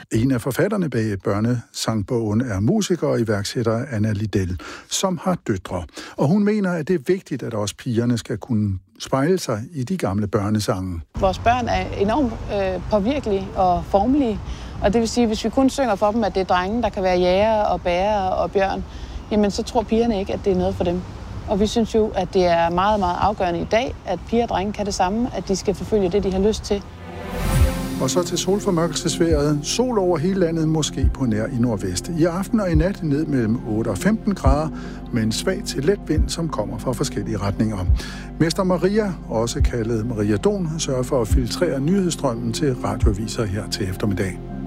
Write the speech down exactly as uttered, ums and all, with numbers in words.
En af forfatterne bag børnesangbogen er musiker og iværksætter Anna Lidell, som har døtre. Og hun mener, at det er vigtigt, at også pigerne skal kunne spejle sig i de gamle børnesange. Vores børn er enormt øh, påvirkelige og formelige, og det vil sige, at hvis vi kun synger for dem, at det er drenge, der kan være jæger og bærer og bjørn, jamen så tror pigerne ikke, at det er noget for dem. Og vi synes jo, at det er meget, meget afgørende i dag, at piger og drenge kan det samme, at de skal forfølge det, de har lyst til. Og så til solformørkelsesvejret. Sol over hele landet, måske på nær i nordvest. I aften og i nat ned mellem otte og femten grader, med en svag til let vind, som kommer fra forskellige retninger. Mester Maria, også kaldet Maria Don, sørger for at filtrere nyhedsstrømmen til radioaviser her til eftermiddag.